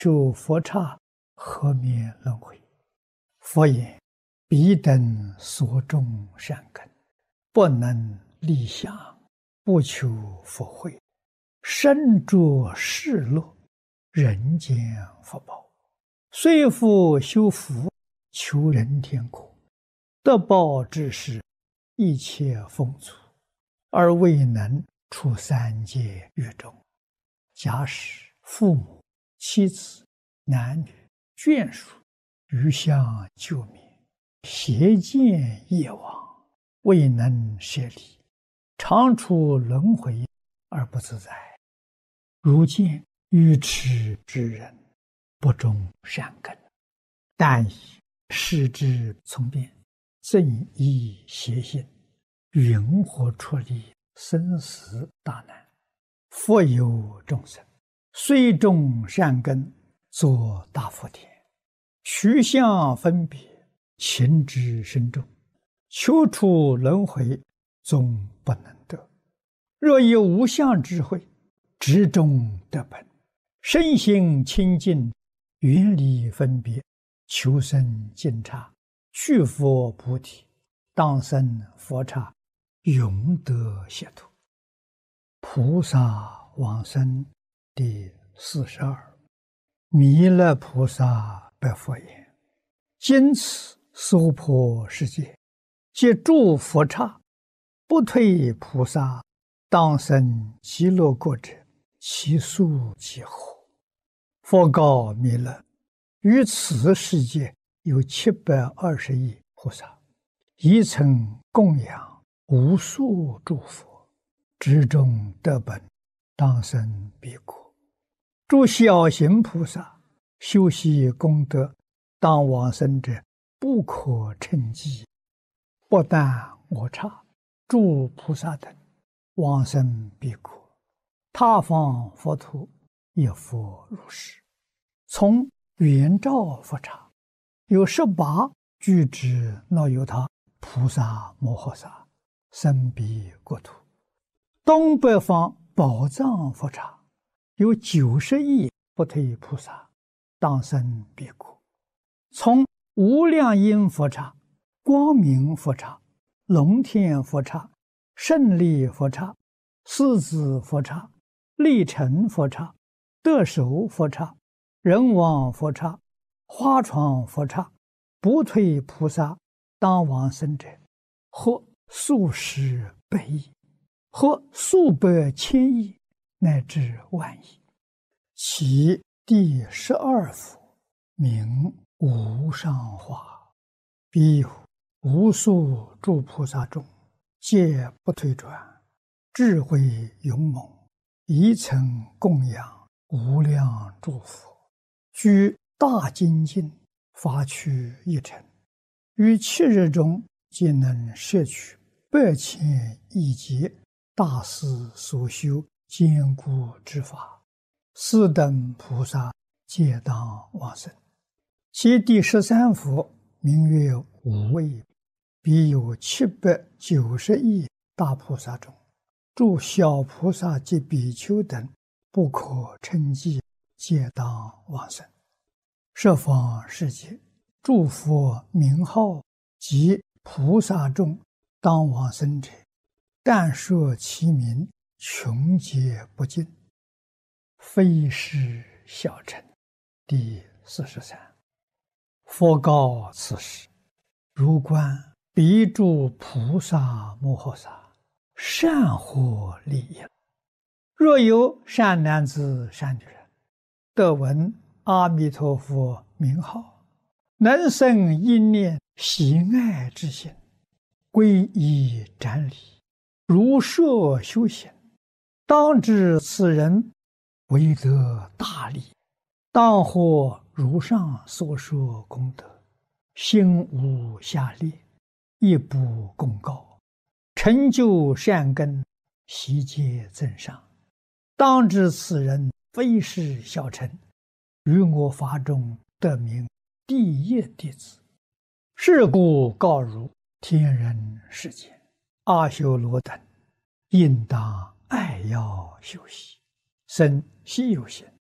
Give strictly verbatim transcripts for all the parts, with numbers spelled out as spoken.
受佛刹，何免轮回？佛言：彼等所种善根，不能立想，不求佛慧，身着世乐，人间福报，虽复修福，求人天国，得报之时，一切丰足，而未能出三界狱中。假使父母、妻子、男女、眷属余相救灭，邪见业往，未能舍离，常处轮回而不自在。如见愚痴之人，不种善根，但以视之从变，正依邪心，云何出离生死大难？佛有众生，虽种善根，作大福田，取相分别，情之深重，求出轮回，终不能得。若有无相智慧，执中得本，身心清净，远离分别，求生净刹，去佛菩提，当生佛刹，永得解脱。菩萨往生第四十二。弥勒菩萨白佛言：今此娑婆世界，皆诸佛刹，不退菩萨，当生极乐国者，其数几何？佛告弥勒：于此世界有七百二十亿菩萨，一曾供养无数诸佛，执中得本，当生彼国。诸小行菩萨修习功德，当往生者不可称计。不但我刹，诸菩萨等往生彼国，他方佛土也复如是。从圆照佛刹，有十八具之那由他菩萨摩诃萨生彼国土。东北方宝藏佛刹，有九十亿不退菩萨，当生彼国。从无量音佛刹、光明佛刹、龙天佛刹、胜利佛刹、四子佛刹、力成佛刹、得手佛刹、人王佛刹、花床佛刹，不退菩萨当往生者，或数十百亿，或数百千亿，乃至万亿。其第十二佛名无上化，彼有无数诸菩萨中，皆不退转，智慧勇猛，一曾供养无量诸佛，居大精进，发趣一尘，于七日中皆能摄取百千亿劫大师所修坚固之法，斯等菩萨皆当往生。其第十三佛名曰无畏，彼有七百九十亿大菩萨中，诸小菩萨及比丘等不可称计，皆当往生。十方世界诸佛名号及菩萨众当往生者，但说其名，穷劫不尽，非是小乘。第四十三。佛告此时：如观彼诸菩萨摩诃萨，善获利益。若有善男子善女人，得闻阿弥陀佛名号，能生一念喜爱之心，皈依瞻礼，如设修行，当知此人为得大利，当获如上所说功德，心无下劣，亦不公告，成就善根，悉皆增上。当知此人非是小乘，于我法中得名第一弟子。是故告汝天人世间阿修罗等，应当爱要修习，生希有行，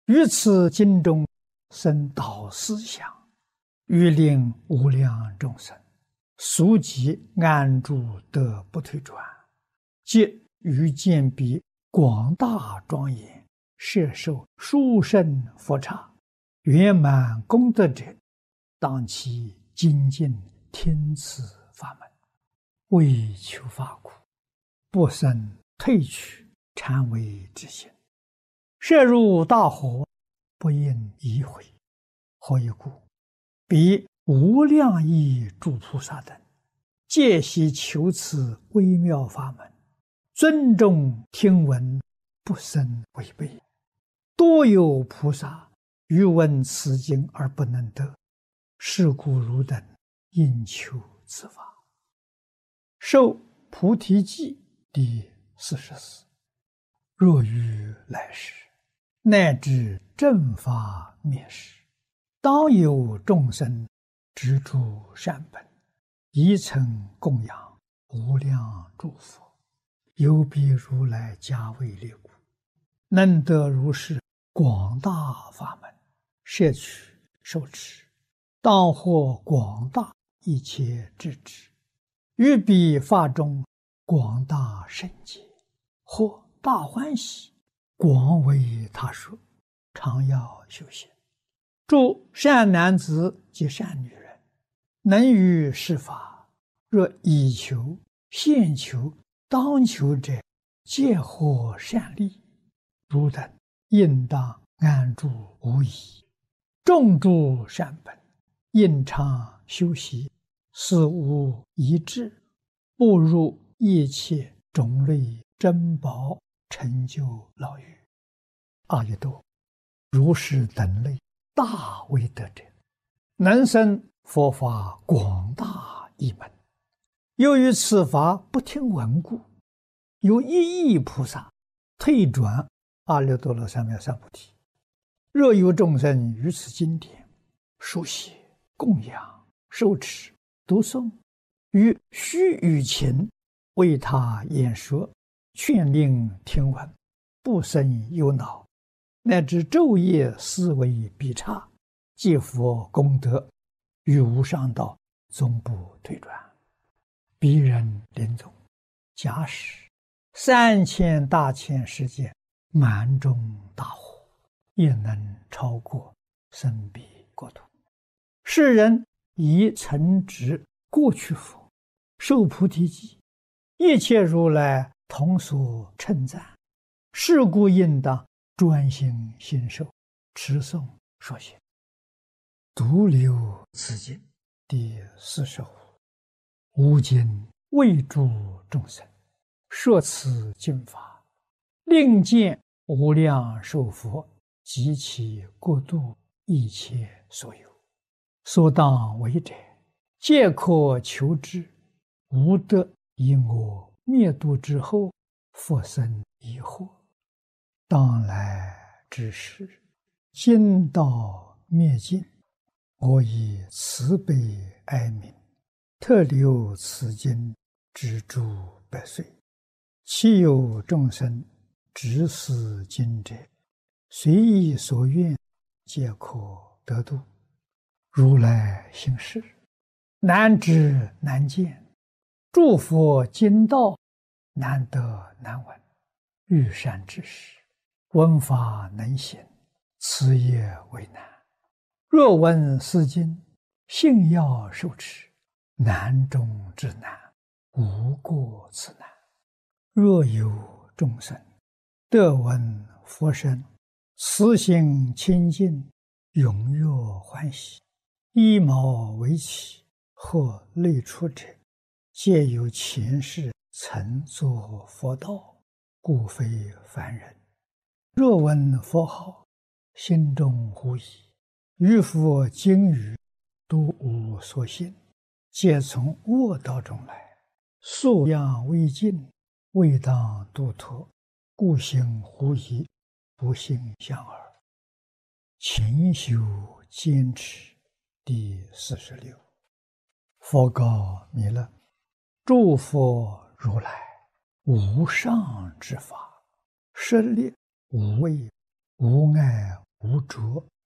于此经中生导思想，欲令无量众生速即安住得不退转，即于见彼广大庄严，摄受殊胜佛刹，圆满功德者，当其精进听此法门，为求法故，不生退去禅为之心。摄入大河，不应移回。何以故？彼无量亿诸菩萨等，皆悉求此微妙法门，尊重听闻，不生违背。多有菩萨欲闻此经而不能得，是故汝等应求此法。受菩提记第四十四。若于来世，乃至正法灭世，当有众生执著善本，以诚供养无量诸佛，有彼如来加位列故，能得如是广大法门，摄取受持，当获广大一切智智，于彼法中广大圣解，或大欢喜，广为他说，常要修行。诸善男子及善女人，能于是法，若以求、现求、当求者，皆获善利。汝等应当安住无疑，种诸善本，应常修习，死无遗志，步入一切种类珍宝，成就老狱。阿逸多，如是等类大威德者，能生佛法广大一门。由于此法不听闻故，有一亿菩萨退转阿耨多罗三藐三菩提。若有众生于此经典书写、供养、受持、读诵，于须臾前为他演说，劝令听闻，不生忧恼，乃至昼夜思维必差，皆佛功德，于无上道终不退转。彼人临终，假使三千大千世界满中大火，也能超过生彼国土。世人以曾植过去佛，受菩提记，一切如来同所称赞。是故应当专心信受，持诵说行。独留此经第四十五。吾今为诸众生说此经法，令见无量寿佛及其国度一切所有，所当为者，皆可求之。无得因我灭度之后，复生疑惑。当来之时，今道灭尽，我以慈悲哀悯，特留此经之诸百岁。其有众生执此经者，随意所愿，皆可得度。如来行事，难知难见，诸佛经道难得难闻。欲善之事，闻法能行，此也为难。若闻是经，信要受持，难中之难，无过此难。若有众生得闻佛声，慈心清净，踊跃欢喜，依毛为起，或类出者，皆有前世曾作佛道，故非凡人。若闻佛号，心中狐疑，于佛经语都无所信，皆从恶道中来，素养未尽，未当度脱，故行狐疑，不信相耳。勤修坚持第四十六。佛告弥勒：诸佛如来无上之法，设立无畏、无碍、 无着